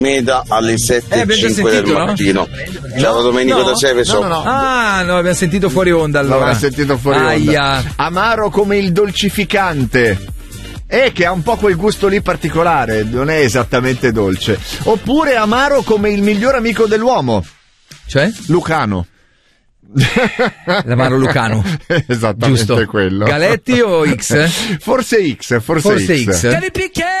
Meta alle 7:05 del mattino. No? Ciao Domenico da Seveso. No. Ah, no, abbiamo sentito fuori onda allora. L'aveva sentito fuori onda. Aia. Amaro come il dolcificante. Che ha un po' quel gusto lì particolare, non è esattamente dolce. Oppure amaro come il miglior amico dell'uomo. Cioè? Lucano. L'amaro Lucano. Esattamente. Giusto. Quello. Galetti o X? Forse X.